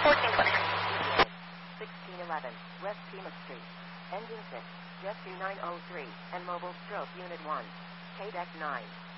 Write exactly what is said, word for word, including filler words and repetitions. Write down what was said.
fourteen twenty. sixteen eleven, West Pima Street. Engine six, Jet two nine oh three, and Mobile Stroke Unit one. K D E C nine.